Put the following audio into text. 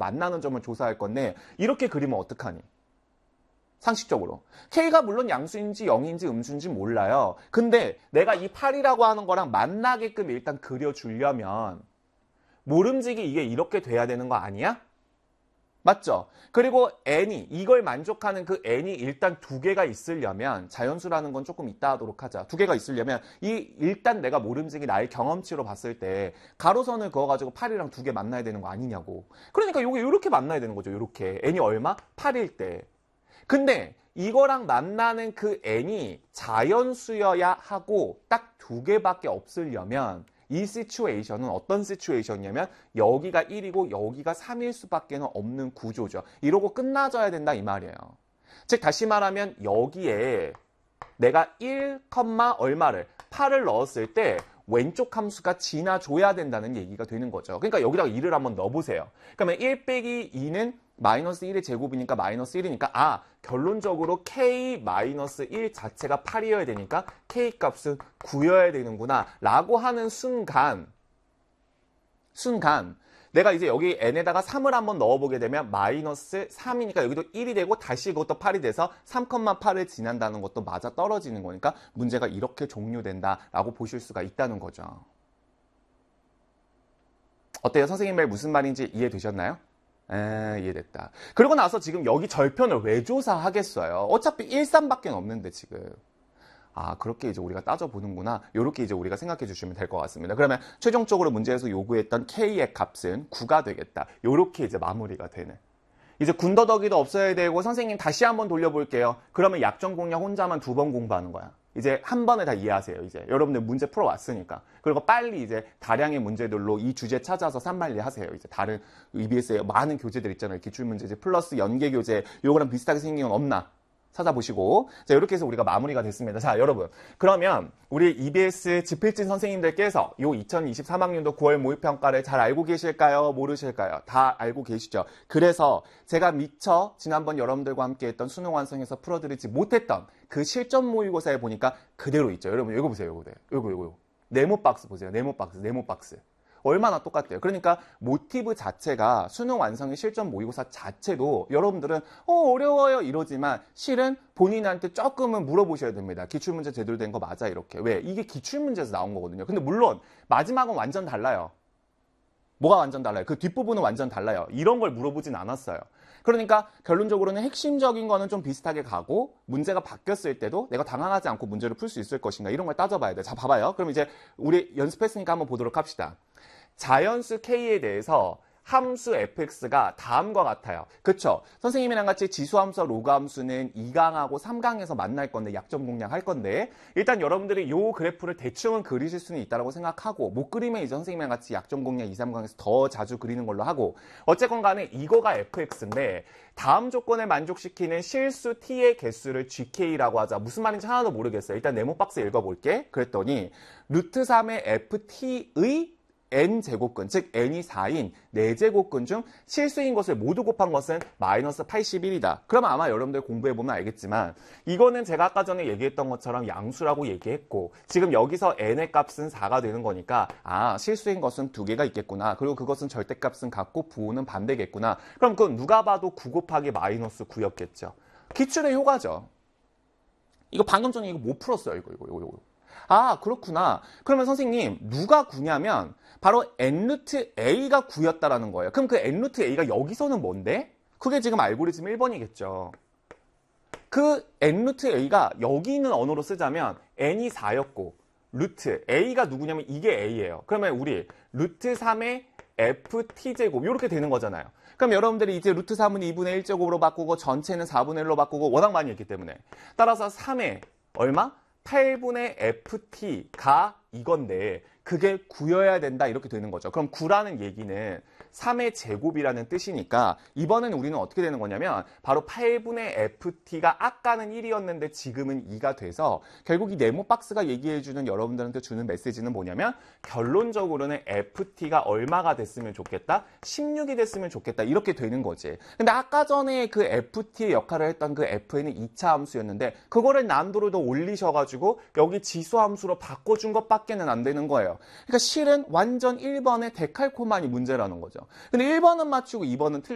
만나는 점을 조사할 건데 이렇게 그리면 어떡하니? 상식적으로. K가 물론 양수인지 0인지 음수인지 몰라요. 근데 내가 이 8이라고 하는 거랑 만나게끔 일단 그려주려면 모름지기 이게 이렇게 돼야 되는 거 아니야? 맞죠? 그리고 n이 이걸 만족하는 그 n이 일단 두 개가 있으려면 자연수라는 건 조금 이따 하도록 하자. 두 개가 있으려면 일단 내가 모름지기 나의 경험치로 봤을 때 가로선을 그어가지고 8이랑 두 개 만나야 되는 거 아니냐고. 그러니까 요게 이렇게 만나야 되는 거죠. 이렇게 n이 얼마? 8일 때. 근데 이거랑 만나는 그 n이 자연수여야 하고 딱 두 개밖에 없으려면 이 시츄에이션은 어떤 시츄에이션이냐면 여기가 1이고 여기가 3일 수밖에 없는 구조죠. 이러고 끝나져야 된다 이 말이에요. 즉 다시 말하면 여기에 내가 1, 얼마를 8을 넣었을 때 왼쪽 함수가 지나줘야 된다는 얘기가 되는 거죠. 그러니까 여기다가 2를 한번 넣어보세요. 그러면 1 빼기 2는 마이너스 1의 제곱이니까 마이너스 1이니까 결론적으로 K-1 자체가 8이어야 되니까 K 값은 9여야 되는구나 라고 하는 순간 내가 이제 여기 n에다가 3을 한번 넣어보게 되면 마이너스 3이니까 여기도 1이 되고 다시 그것도 8이 돼서 3,8을 지난다는 것도 맞아 떨어지는 거니까 문제가 이렇게 종료된다라고 보실 수가 있다는 거죠. 어때요? 선생님 말 무슨 말인지 이해되셨나요? 이해됐다. 그러고 나서 지금 여기 절편을 왜 조사하겠어요? 어차피 1, 3밖에 없는데 지금. 그렇게 이제 우리가 따져보는구나. 이렇게 이제 우리가 생각해 주시면 될 것 같습니다. 그러면 최종적으로 문제에서 요구했던 K의 값은 9가 되겠다. 이렇게 이제 마무리가 되는. 이제 군더더기도 없어야 되고 선생님 다시 한번 돌려볼게요. 그러면 약정 공략 혼자만 2번 공부하는 거야. 이제 한 번에 다 이해하세요. 이제 여러분들 문제 풀어왔으니까. 그리고 빨리 이제 다량의 문제들로 이 주제 찾아서 산발리 하세요. 이제 다른 EBS의 많은 교재들 있잖아요. 기출문제제 플러스 연계교재 요거랑 비슷하게 생긴 건 없나? 찾아보시고. 자, 이렇게 해서 우리가 마무리가 됐습니다. 자, 여러분. 그러면 우리 EBS 지필진 선생님들께서 요 2023학년도 9월 모의평가를 잘 알고 계실까요? 모르실까요? 다 알고 계시죠? 그래서 제가 미처 지난번 여러분들과 함께 했던 수능 완성에서 풀어드리지 못했던 그 실전 모의고사에 보니까 그대로 있죠. 여러분, 이거 보세요. 이거. 네모 박스 보세요. 네모 박스. 얼마나 똑같대요. 그러니까 모티브 자체가 수능 완성의 실전 모의고사 자체도 여러분들은 어려워요 이러지만 실은 본인한테 조금은 물어보셔야 됩니다. 기출문제 제대로 된 거 맞아 이렇게. 왜? 이게 기출문제에서 나온 거거든요. 근데 물론 마지막은 완전 달라요. 뭐가 완전 달라요? 그 뒷부분은 완전 달라요. 이런 걸 물어보진 않았어요. 그러니까 결론적으로는 핵심적인 거는 좀 비슷하게 가고 문제가 바뀌었을 때도 내가 당황하지 않고 문제를 풀 수 있을 것인가 이런 걸 따져봐야 돼. 자, 봐봐요. 그럼 이제 우리 연습했으니까 한번 보도록 합시다. 자연수 K에 대해서 함수 fx가 다음과 같아요. 그쵸? 선생님이랑 같이 지수함수와 로그함수는 2강하고 3강에서 만날 건데 약점 공략할 건데 일단 여러분들이 요 그래프를 대충은 그리실 수는 있다고 생각하고 못 그리면 이제 선생님이랑 같이 약점 공략 2, 3강에서 더 자주 그리는 걸로 하고 어쨌건 간에 이거가 fx인데 다음 조건을 만족시키는 실수 t의 개수를 gk라고 하자. 무슨 말인지 하나도 모르겠어요. 일단 네모박스 읽어볼게. 그랬더니 루트 3의 ft의 n제곱근, 즉 n이 4인 4제곱근 중 실수인 것을 모두 곱한 것은 마이너스 81이다. 그러면 아마 여러분들 공부해보면 알겠지만 이거는 제가 아까 전에 얘기했던 것처럼 양수라고 얘기했고 지금 여기서 n의 값은 4가 되는 거니까 실수인 것은 2개가 있겠구나. 그리고 그것은 절대값은 같고 부호는 반대겠구나. 그럼 그건 누가 봐도 9 곱하기 마이너스 9였겠죠. 기출의 효과죠. 이거 방금 전에 이거 못 풀었어요. 이거. 그렇구나. 그러면 선생님 누가 9냐면 바로 n루트 a가 9였다라는 거예요. 그럼 그 n루트 a가 여기서는 뭔데? 그게 지금 알고리즘 1번이겠죠. 그 n루트 a가 여기 있는 언어로 쓰자면 n이 4였고 루트 a가 누구냐면 이게 a예요. 그러면 우리 루트 3의 ft제곱 이렇게 되는 거잖아요. 그럼 여러분들이 이제 루트 3은 2분의 1제곱으로 바꾸고 전체는 4분의 1로 바꾸고 워낙 많이 했기 때문에 따라서 3의 얼마? 8분의 ft가 이건데 그게 9여야 된다 이렇게 되는 거죠. 그럼 9라는 얘기는 3의 제곱이라는 뜻이니까 이번엔 우리는 어떻게 되는 거냐면 바로 8분의 ft가 아까는 1이었는데 지금은 2가 돼서 결국 이 네모박스가 얘기해주는 여러분들한테 주는 메시지는 뭐냐면 결론적으로는 ft가 얼마가 됐으면 좋겠다? 16이 됐으면 좋겠다 이렇게 되는 거지. 근데 아까 전에 그 ft의 역할을 했던 그 f는 2차 함수였는데 그거를 난도를 더 올리셔가지고 여기 지수함수로 바꿔준 것밖에는 안 되는 거예요. 그러니까 실은 완전 1번의 데칼코마니 문제라는 거죠. 근데 1번은 맞추고 2번은 틀려.